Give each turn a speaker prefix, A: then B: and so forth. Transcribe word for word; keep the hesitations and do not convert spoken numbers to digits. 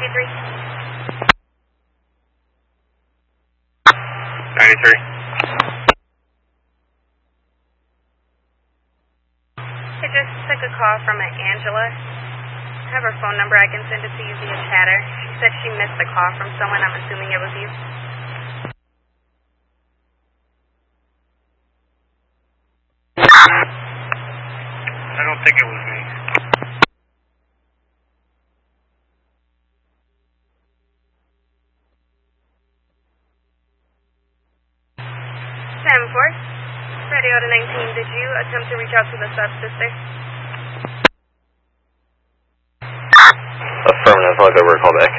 A: eighty-three.
B: ninety-three.
A: I just took a call from an Angela. I have her phone number. I can send it to you via chatter. She said she missed a call from someone. I'm assuming it was you.
B: I don't think it was me.
A: ten four. Radio to nineteen. Did you attempt to reach out to the sub-sister?
C: Affirmative. I'll go over a call back.